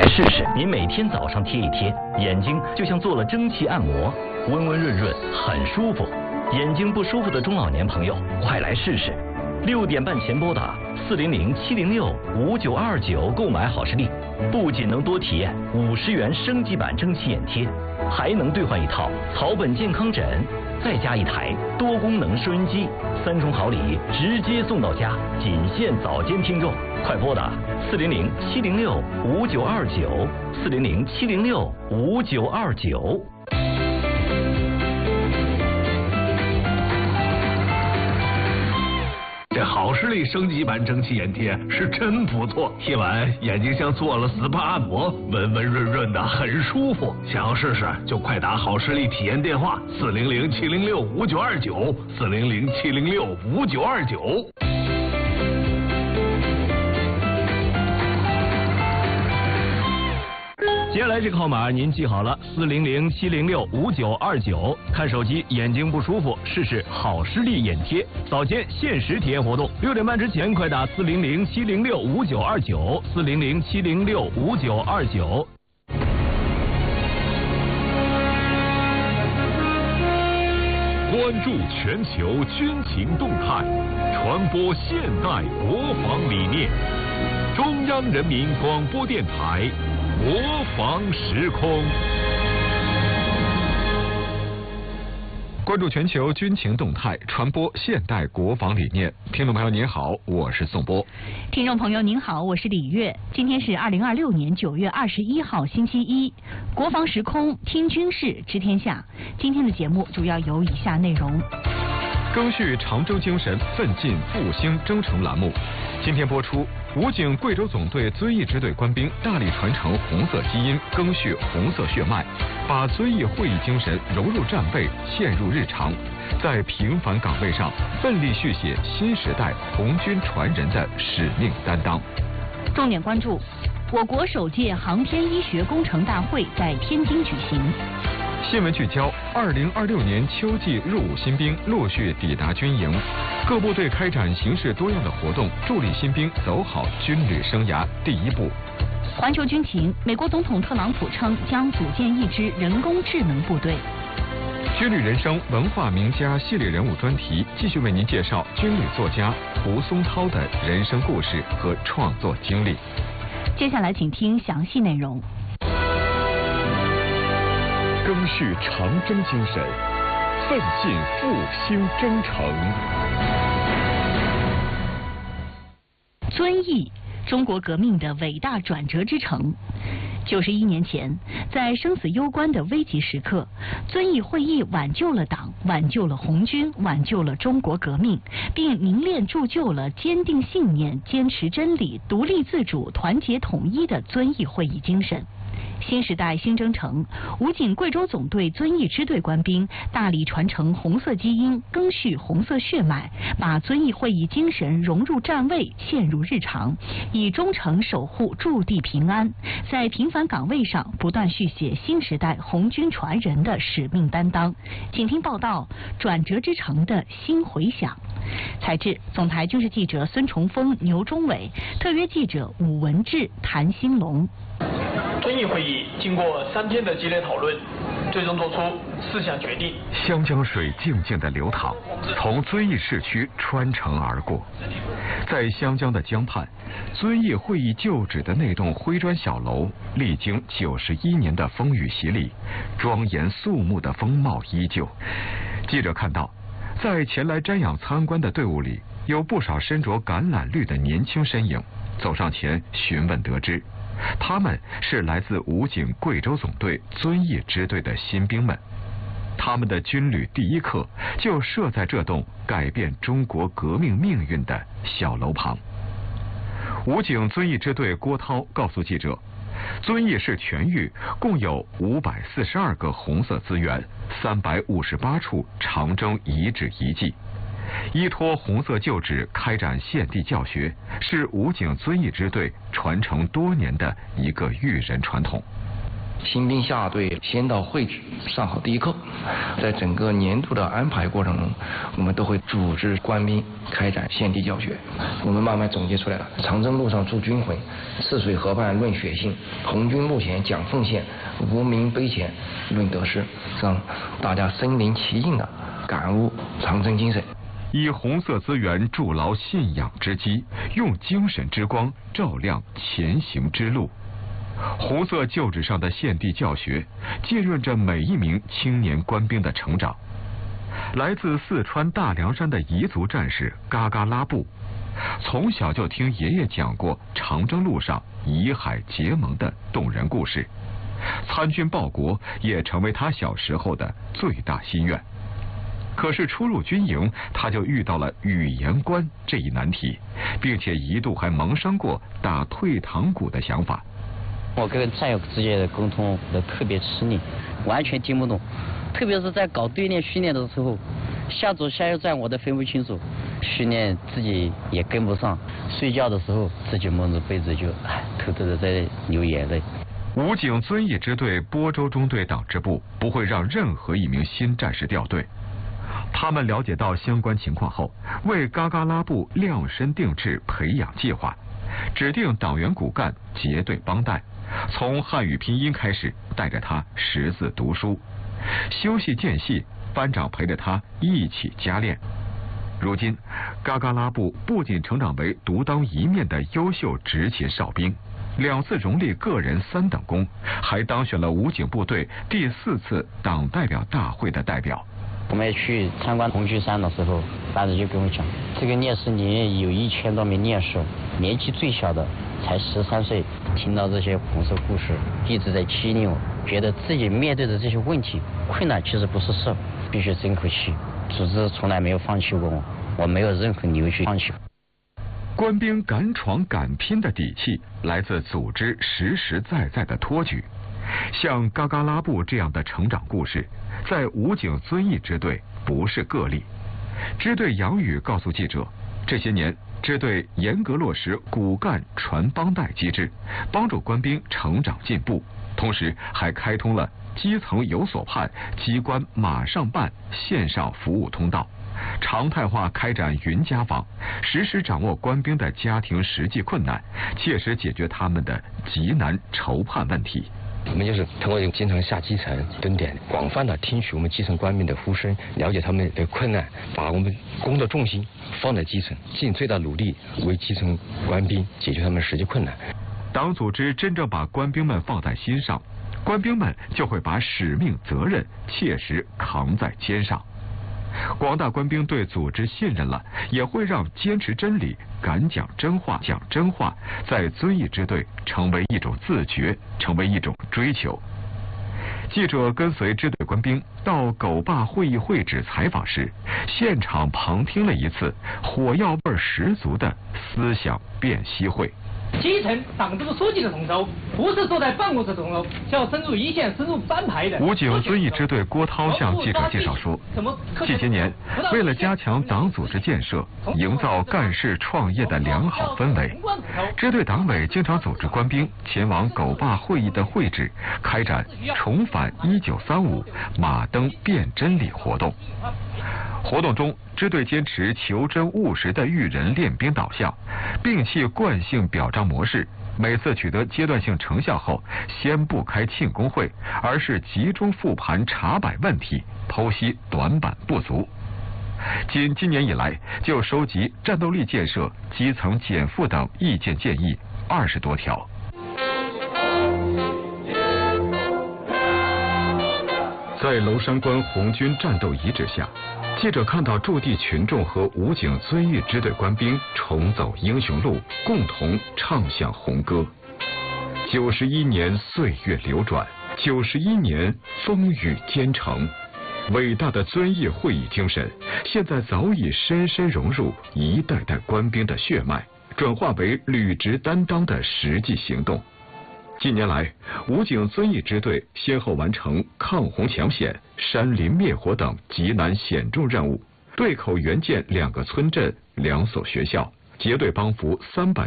试试，您每天早上贴一贴，眼睛就像做了蒸汽按摩，温温润润，很舒服。眼睛不舒服的中老年朋友，快来试试。6点半前拨打400-706-5929购买好视力，不仅能多体验50元升级版蒸汽眼贴，还能兑换一套草本健康枕，再加一台多功能收音机，3重好礼直接送到家，仅限早间听众，快拨打400-706-5929，400-706-5929。 这好视力升级版蒸汽眼贴是真不错，贴完眼睛像做了 SPA 按摩，温温润润的，很舒服。想要试试就快打好视力体验电话400-706-5929，400-706-5929。 接下来这个号码您记好了，400-706-5929。看手机眼睛不舒服，试试好视力眼贴，早间限时体验活动，6点半之前快打400-706-5929，400-706-5929。 关注全球军情动态，传播现代国防理念。中央人民广播电台。国防时空， 关注全球军情动态，传播现代国防理念。听众朋友您好，我是宋波。 听众朋友您好，我是李月。今天是2026年9月21号星期一，国防时空听军事知天下。今天的节目主要有以下内容： 赓续长征精神，奋进复兴征程栏目今天播出。武警贵州总队遵义支队官兵大力传承红色基因，赓续红色血脉，把遵义会议精神融入战备，嵌入日常，在平凡岗位上奋力续写新时代红军传人的使命担当。 重点关注：我国首届航天医学工程大会在天津举行。 新闻聚焦：2026年秋季入伍新兵陆续抵达军营，各部队开展形式多样的活动，助力新兵走好军旅生涯第一步。 环球军情：美国总统特朗普称将组建一支人工智能部队。 军旅人生文化名家系列人物专题，继续为您介绍军旅作家胡松涛的人生故事和创作经历。 接下来请听详细内容。 赓续长征精神，奋进复兴征程。 遵义，中国革命的伟大转折之城。91年前，在生死攸关的危急时刻，遵义会议挽救了党，挽救了红军，挽救了中国革命，并凝练铸就了坚定信念、坚持真理、独立自主、团结统一的遵义会议精神。新时代新征程，武警贵州总队遵义支队官兵大力传承红色基因，赓续红色血脉，把遵义会议精神融入战位，嵌入日常，以忠诚守护驻地平安，在平凡岗位上不断续写新时代红军传人的使命担当。请听报道：转折之城的新回响。采制：总台军事记者孙崇峰、牛忠伟，特约记者武文志、谭兴龙。 遵义会议经过3天的激烈讨论，最终作出4项决定。 湘江水静静地流淌，从遵义市区穿城而过。在湘江的江畔，遵义会议旧址的那栋灰砖小楼，历经91年的风雨洗礼，庄严肃穆的风貌依旧。记者看到，在前来瞻仰参观的队伍里，有不少身着橄榄绿的年轻身影。走上前询问得知，他们是来自武警贵州总队遵义支队的新兵们，他们的军旅第一课就设在这栋改变中国革命命运的小楼旁。武警遵义支队郭涛告诉记者，遵义市全域共有542个红色资源，358处长征遗址遗迹。依托红色旧址开展现地教学，是武警遵义支队传承多年的一个育人传统。 新兵下队先到会址上好第一课。在整个年度的安排过程中，我们都会组织官兵开展献地教学。我们慢慢总结出来了：长征路上铸军魂，赤水河畔论血性，红军路前讲奉献，无名碑前论得失，让大家身临其境的感悟长征精神。 以红色资源筑牢信仰之基，用精神之光照亮前行之路。红色旧址上的献地教学，浸润着每一名青年官兵的成长。来自四川大凉山的彝族战士嘎嘎拉布，从小就听爷爷讲过长征路上彝海结盟的动人故事，参军报国也成为他小时候的最大心愿。可是初入军营，他就遇到了语言关这一难题，并且一度还萌生过打退堂鼓的想法。 我跟战友之间的沟通的特别吃力，完全听不懂，特别是在搞对练训练的时候，下左下右站我都分不清楚，训练自己也跟不上，睡觉的时候自己蒙着被子就偷偷的在流眼泪。 武警遵义支队播州中队党支部不会让任何一名新战士掉队。他们了解到相关情况后，为嘎嘎拉布量身定制培养计划，指定党员骨干结对帮带，从汉语拼音开始，带着他识字读书，休息间隙，班长陪着他一起加练。如今，嘎嘎拉布不仅成长为独当一面的优秀执勤哨兵，2次荣立个人3等功，还当选了武警部队第4次党代表大会的代表。 我们去参观红军山的时候，班长就跟我讲，这个烈士里有1000多名烈士，年纪最小的才13岁。听到这些红色故事，一直在激励我，觉得自己面对的这些问题困难其实不是事，必须争口气。组织从来没有放弃过我，我没有任何理由去放弃。 官兵敢闯敢拼的底气，来自组织实实在在的托举。像嘎嘎拉布这样的成长故事，在武警遵义支队不是个例。支队杨宇告诉记者，这些年支队严格落实骨干传帮带机制，帮助官兵成长进步，同时还开通了基层有所盼，机关马上办线上服务通道，常态化开展云家访，实时掌握官兵的家庭实际困难，切实解决他们的急难愁盼问题。 我们就是通过经常下基层蹲点，广泛的听取我们基层官兵的呼声，了解他们的困难，把我们工作重心放在基层，尽最大努力为基层官兵解决他们实际困难。 党组织真正把官兵们放在心上，官兵们就会把使命责任切实扛在肩上。广大官兵对组织信任了，也会让坚持真理、敢讲真话、讲真话，在遵义支队成为一种自觉，成为一种追求。记者跟随支队官兵到狗坝会议会址采访时，现场旁听了一次火药味十足的思想辨析会。 基层党支部书记的同舟，不是坐在办公室同舟，是要深入一线、深入班排的。 武警遵义支队郭涛向记者介绍说，这些年为了加强党组织建设，营造干事创业的良好氛围，支队党委经常组织官兵前往狗坝会议的会址，开展重返1935马登辨真理活动。活动中，支队坚持求真务实的育人练兵导向，摒弃惯性表彰模式。每次取得阶段性成效后，先不开庆功会，而是集中复盘查摆问题，剖析短板不足。仅今年以来，就收集战斗力建设、基层减负等意见建议20多条。在娄山关红军战斗遗址下，记者看到驻地群众和武警遵义支队官兵重走英雄路，共同唱响红歌。91年岁月流转，91年风雨兼程，伟大的遵义会议精神，现在早已深深融入一代代官兵的血脉，转化为履职担当的实际行动。近年来，武警遵义支队先后完成抗洪抢险、山林灭火等极难险重任务，对口援建2个村镇、2所学校，结队帮扶300